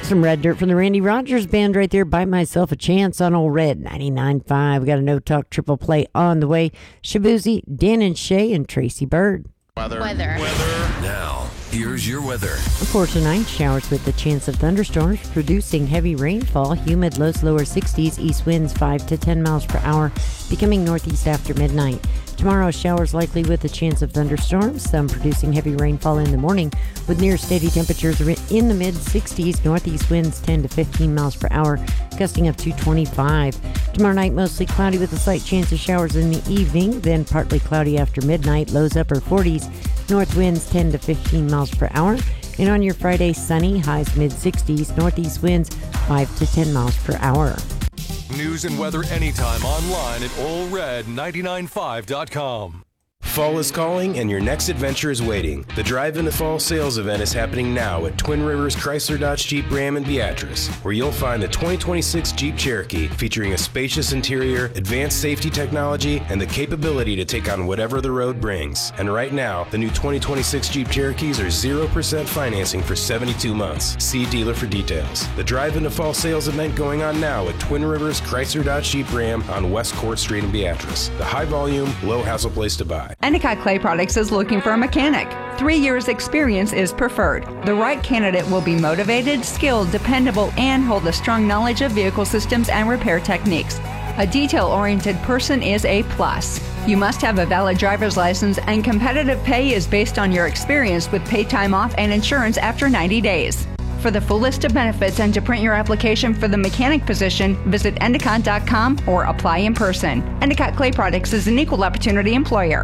Some Red Dirt from the Randy Rogers Band right there. Buy Myself a Chance on Old Red 99.5. We got a No Talk triple play on the way. Shabuzi, Dan and Shay, and Tracy Bird. Weather. Now, here's your weather. For tonight, showers with the chance of thunderstorms, producing heavy rainfall, humid lows lower 60s, east winds 5 to 10 miles per hour, becoming northeast after midnight. Tomorrow, showers likely with a chance of thunderstorms, some producing heavy rainfall in the morning, with near steady temperatures in the mid-60s, northeast winds 10 to 15 miles per hour, gusting up to 25. Tomorrow night, mostly cloudy with a slight chance of showers in the evening, then partly cloudy after midnight, lows upper 40s, north winds 10 to 15 miles per hour. And on your Friday, sunny, highs mid-60s, northeast winds 5 to 10 miles per hour. News and weather anytime online at allred995.com. Fall is calling and your next adventure is waiting. The Drive into Fall sales event is happening now at Twin Rivers Chrysler Dodge Jeep Ram in Beatrice, where you'll find the 2026 Jeep Cherokee featuring a spacious interior, advanced safety technology, and the capability to take on whatever the road brings. And right now, the new 2026 Jeep Cherokees are 0% financing for 72 months. See dealer for details. The Drive into Fall sales event going on now at Twin Rivers Chrysler Dodge Jeep Ram on West Court Street in Beatrice. The high volume, low hassle place to buy. Endicott Clay Products is looking for a mechanic. 3 years experience is preferred. The right candidate will be motivated, skilled, dependable, and hold a strong knowledge of vehicle systems and repair techniques. A detail-oriented person is a plus. You must have a valid driver's license, and competitive pay is based on your experience with paid time off and insurance after 90 days. For the full list of benefits and to print your application for the mechanic position, visit Endicott.com or apply in person. Endicott Clay Products is an equal opportunity employer.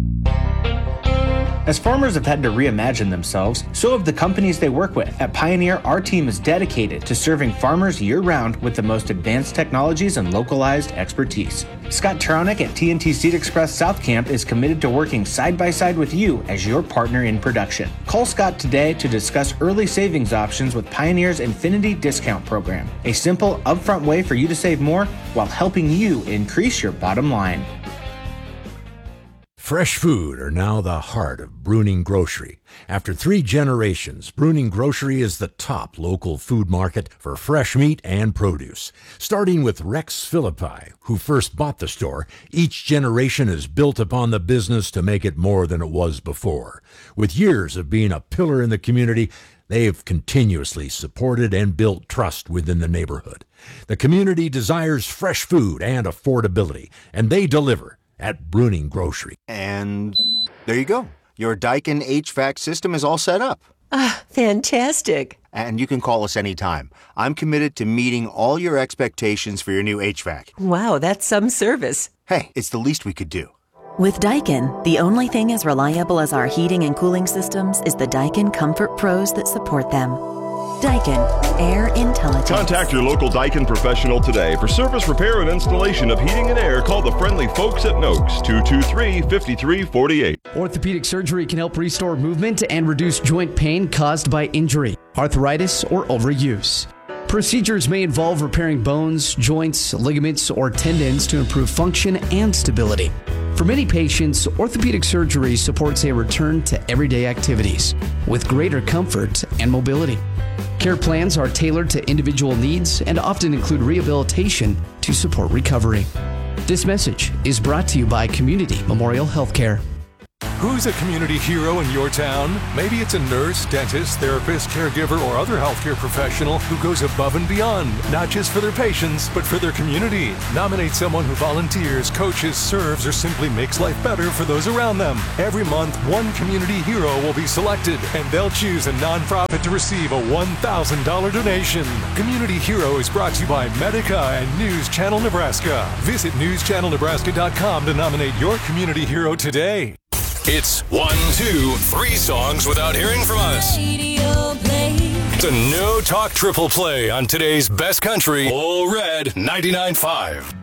As farmers have had to reimagine themselves, so have the companies they work with. At Pioneer, our team is dedicated to serving farmers year-round with the most advanced technologies and localized expertise. Scott Tronick at TNT Seed Express South Camp is committed to working side-by-side with you as your partner in production. Call Scott today to discuss early savings options with Pioneer's Infinity Discount Program, a simple, upfront way for you to save more while helping you increase your bottom line. Fresh food are now the heart of Bruning Grocery. After 3 generations, Bruning Grocery is the top local food market for fresh meat and produce. Starting with Rex Philippi, who first bought the store, each generation has built upon the business to make it more than it was before. With years of being a pillar in the community, they have continuously supported and built trust within the neighborhood. The community desires fresh food and affordability, and they deliver at Bruning Grocery. And there you go. Your Daikin HVAC system is all set up. Ah, fantastic. And you can call us anytime. I'm committed to meeting all your expectations for your new HVAC. Wow, that's some service. Hey, it's the least we could do. With Daikin, the only thing as reliable as our heating and cooling systems is the Daikin Comfort Pros that support them. Daikin, air intelligence. Contact your local Daikin professional today. For service, repair, and installation of heating and air, call the friendly folks at Noakes, 223-5348. Orthopedic surgery can help restore movement and reduce joint pain caused by injury, arthritis, or overuse. Procedures may involve repairing bones, joints, ligaments, or tendons to improve function and stability. For many patients, orthopedic surgery supports a return to everyday activities with greater comfort and mobility. Care plans are tailored to individual needs and often include rehabilitation to support recovery. This message is brought to you by Community Memorial Healthcare. Who's a community hero in your town? Maybe it's a nurse, dentist, therapist, caregiver, or other healthcare professional who goes above and beyond, not just for their patients, but for their community. Nominate someone who volunteers, coaches, serves, or simply makes life better for those around them. Every month, one community hero will be selected, and they'll choose a nonprofit to receive a $1,000 donation. Community Hero is brought to you by Medica and News Channel Nebraska. Visit newschannelnebraska.com to nominate your community hero today. It's 1, 2, 3 songs without hearing from us. It's a no talk triple play on today's best country, Old Red 99.5.